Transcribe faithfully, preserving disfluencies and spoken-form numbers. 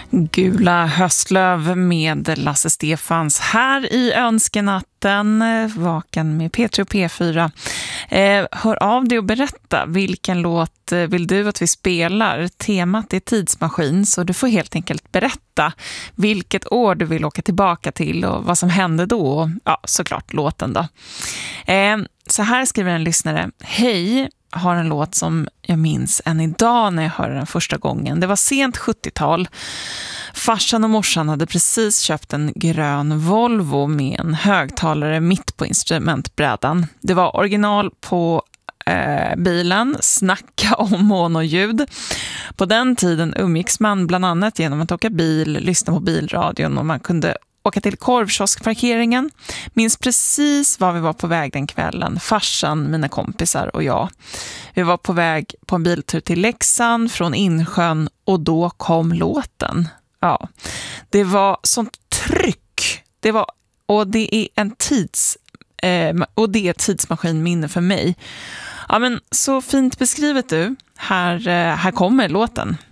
Gula höstlöv med Lasse Stefans här i önskenatten, vaken med P tre och P fyra. Eh, hör av dig och berätta vilken låt vill du att vi spelar. Temat är tidsmaskin, så du får helt enkelt berätta vilket år du vill åka tillbaka till och vad som hände då. Och, ja, såklart låten då. Eh, så här skriver en lyssnare: hej, har en låt som jag minns än idag när jag hörde den första gången. Det var sent sjuttiotal. Farsan och morsan hade precis köpt en grön Volvo med en högtalare mitt på instrumentbrädan. Det var original på eh, bilen, snacka om monoljud. På den tiden umgicks man bland annat genom att åka bil, lyssna på bilradion, och man kunde åka till korvkioskparkeringen. Minns precis var vi var på väg den kvällen. Farsan, mina kompisar och jag. Vi var på väg på en biltur till Leksand från Insjön, och då kom låten. Ja, det var sånt tryck. Det var, och det är en tids eh, och det är ett tidsmaskinminne för mig. Ja, men så fint beskrivet du. Här, eh, här kommer låten.